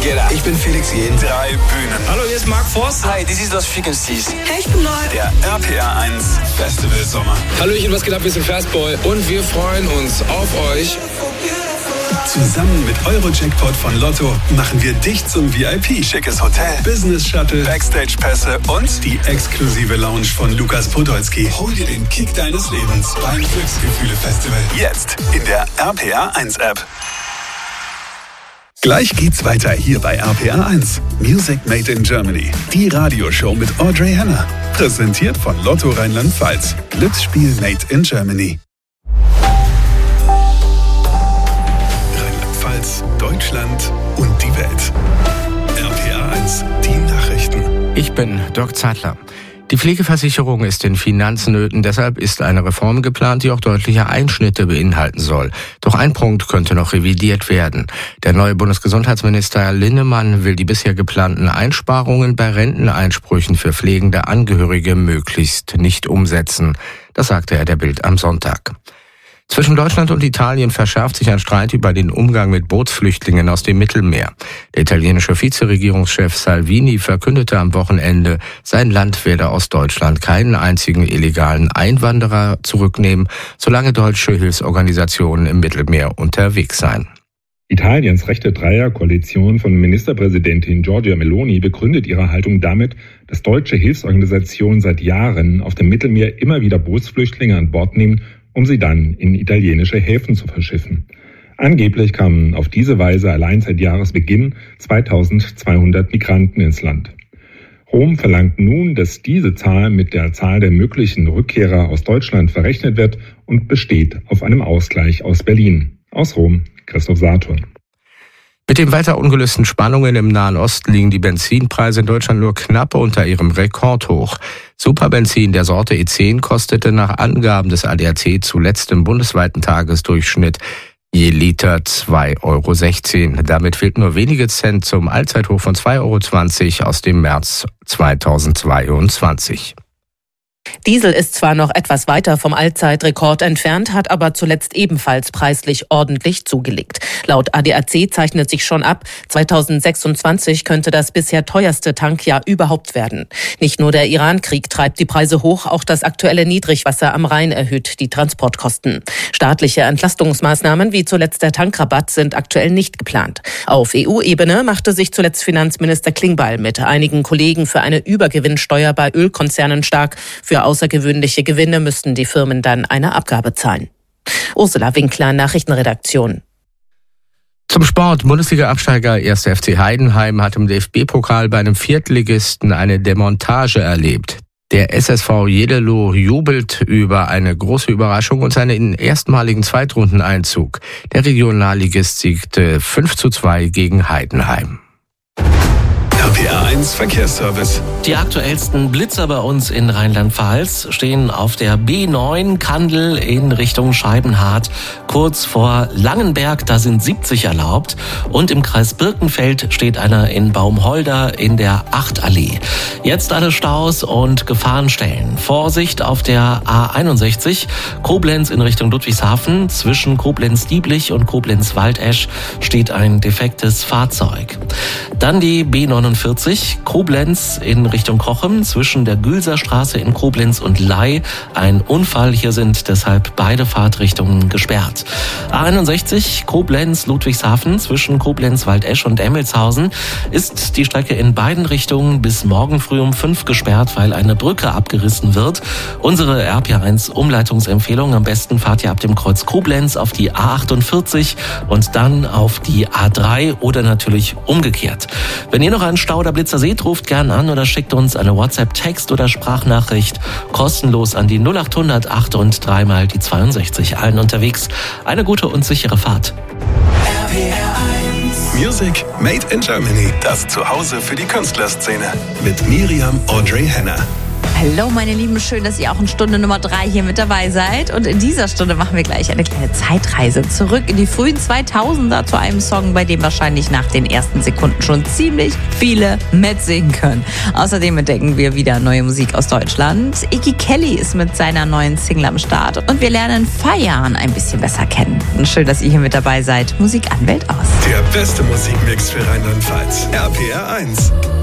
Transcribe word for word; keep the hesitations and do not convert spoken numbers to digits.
Get Up. Ich bin Felix Jähn. Drei Bühnen. Hallo, hier ist Mark Forster. Hi, this is Los Frequencies. Hey, ich bin neu. Der R P R eins Festival Sommer. Hallöchen, was geht ab? Wir sind Fastboy und wir freuen uns auf euch. Zusammen mit Euro-Jackpot von Lotto machen wir dich zum V I P. Schickes Hotel, Business-Shuttle, Backstage-Pässe und die exklusive Lounge von Lukas Podolski. Hol dir den Kick deines Lebens beim Glücksgefühle-Festival. jetzt in der R P R eins App. Gleich geht's weiter hier bei R P R eins. Music Made in Germany. Die Radioshow mit Audrey Henner. Präsentiert von Lotto Rheinland-Pfalz. Glücksspiel Made in Germany. Rheinland-Pfalz, Deutschland und die Welt. R P R eins, die Nachrichten. Ich bin Dirk Zeitler. Die Pflegeversicherung ist in Finanznöten, deshalb ist eine Reform geplant, die auch deutliche Einschnitte beinhalten soll. Doch ein Punkt könnte noch revidiert werden. Der neue Bundesgesundheitsminister Linnemann will die bisher geplanten Einsparungen bei Renteneinsprüchen für pflegende Angehörige möglichst nicht umsetzen. Das sagte er der Bild am Sonntag. Zwischen Deutschland und Italien verschärft sich ein Streit über den Umgang mit Bootsflüchtlingen aus dem Mittelmeer. Der italienische Vizeregierungschef Salvini verkündete am Wochenende, sein Land werde aus Deutschland keinen einzigen illegalen Einwanderer zurücknehmen, solange deutsche Hilfsorganisationen im Mittelmeer unterwegs seien. Italiens rechte Dreierkoalition von Ministerpräsidentin Giorgia Meloni begründet ihre Haltung damit, dass deutsche Hilfsorganisationen seit Jahren auf dem Mittelmeer immer wieder Bootsflüchtlinge an Bord nehmen, um sie dann in italienische Häfen zu verschiffen. Angeblich kamen auf diese Weise allein seit Jahresbeginn zweitausendzweihundert Migranten ins Land. Rom verlangt nun, dass diese Zahl mit der Zahl der möglichen Rückkehrer aus Deutschland verrechnet wird und besteht auf einem Ausgleich aus Berlin. Aus Rom, Christoph Saturn. Mit den weiter ungelösten Spannungen im Nahen Osten liegen die Benzinpreise in Deutschland nur knapp unter ihrem Rekordhoch. Superbenzin der Sorte E zehn kostete nach Angaben des A D A C zuletzt im bundesweiten Tagesdurchschnitt je Liter zwei Euro sechzehn. Damit fehlt nur wenige Cent zum Allzeithoch von zwei Euro zwanzig aus dem März zweitausendzweiundzwanzig. Diesel ist zwar noch etwas weiter vom Allzeitrekord entfernt, hat aber zuletzt ebenfalls preislich ordentlich zugelegt. Laut A D A C zeichnet sich schon ab, zweitausendsechsundzwanzig könnte das bisher teuerste Tankjahr überhaupt werden. Nicht nur der Iran-Krieg treibt die Preise hoch, auch das aktuelle Niedrigwasser am Rhein erhöht die Transportkosten. Staatliche Entlastungsmaßnahmen wie zuletzt der Tankrabatt sind aktuell nicht geplant. Auf E U-Ebene machte sich zuletzt Finanzminister Klingbeil mit einigen Kollegen für eine Übergewinnsteuer bei Ölkonzernen stark. Für außergewöhnliche Gewinne müssten die Firmen dann eine Abgabe zahlen. Ursula Winkler, Nachrichtenredaktion. Zum Sport. Bundesliga-Absteiger erster F C Heidenheim hat im D F B-Pokal bei einem Viertligisten eine Demontage erlebt. Der S S V Jeddelo jubelt über eine große Überraschung und seinen erstmaligen Zweitrundeneinzug. Der Regionalligist siegte fünf zu zwei gegen Heidenheim. R P R eins Verkehrsservice. Die aktuellsten Blitzer bei uns in Rheinland-Pfalz stehen auf der B neun Kandel in Richtung Scheibenhardt, kurz vor Langenberg, da sind siebzig erlaubt. Und im Kreis Birkenfeld steht einer in Baumholder in der acht Allee. Jetzt alle Staus und Gefahrenstellen. Vorsicht auf der A einundsechzig, Koblenz in Richtung Ludwigshafen. Zwischen Koblenz-Dieblich und Koblenz-Waldesch steht ein defektes Fahrzeug. Dann die B neunundvierzig, Koblenz in Richtung Cochem, zwischen der Gülserstraße in Koblenz und Ley. Ein Unfall, hier sind deshalb beide Fahrtrichtungen gesperrt. A einundsechzig, Koblenz, Ludwigshafen, zwischen Koblenz, Waldesch und Emmelshausen ist die Strecke in beiden Richtungen bis morgen früh um fünf gesperrt, weil eine Brücke abgerissen wird. Unsere R P R eins Umleitungsempfehlung: am besten fahrt ihr ab dem Kreuz Koblenz auf die A achtundvierzig und dann auf die A drei oder natürlich umgekehrt. Wenn ihr noch einen Stau oder Blitzer seht, ruft gern an oder schickt uns eine WhatsApp-Text- oder Sprachnachricht kostenlos an die null acht hundert acht und dreimal die zweiundsechzig. Allen unterwegs eine gute und sichere Fahrt. R P R eins Music Made in Germany. Das Zuhause für die Künstlerszene. Mit Miriam Audrey Henner. Hallo meine Lieben, schön, dass ihr auch in Stunde Nummer drei hier mit dabei seid. Und in dieser Stunde machen wir gleich eine kleine Zeitreise zurück in die frühen zweitausender zu einem Song, bei dem wahrscheinlich nach den ersten Sekunden schon ziemlich viele mitsingen können. Außerdem entdecken wir wieder neue Musik aus Deutschland. Iggy Kelly ist mit seiner neuen Single am Start und wir lernen Feiern ein bisschen besser kennen. Und schön, dass ihr hier mit dabei seid. Musik an, Welt aus. Der beste Musikmix für Rheinland-Pfalz. R P R eins.